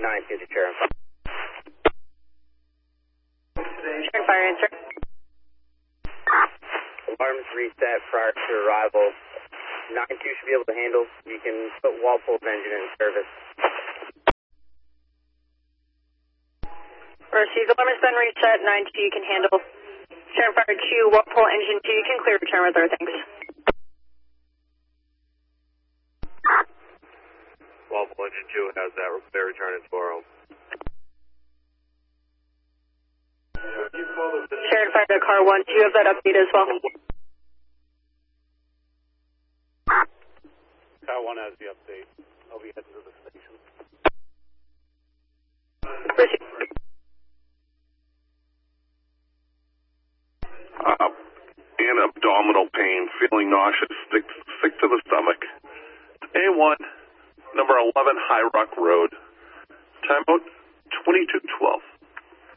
9-2 to Sharon Fire. Sharon Fire, answer. Alarms reset prior to arrival. 9-2 should be able to handle. You can put Walpole's engine in service. Received. Alarm has been reset. 9-2, you can handle. Sharon Fire 2, Walpole engine 2, you can clear return with our thanks. Walpole engine 2 has that clear return into our home. Sharon Fire to car 1, do you have that update as well? Car 1 has the update. I'll be heading to the station. Received. And abdominal pain, feeling nauseous, sick to the stomach. A1, number 11 High Rock Road. Timeout 22